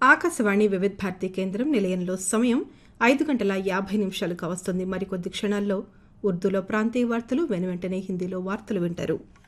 ఆకాశవాణి వివిధ భారతి కేంద్రం నిలయంలో సమయం 5:50 కావస్తుంది. మరికొద్ది క్షణాల్లో ఉర్దూలో ప్రాంతీయ వార్తలు, వెనువెంటనే హిందీలో వార్తలు వింటారు.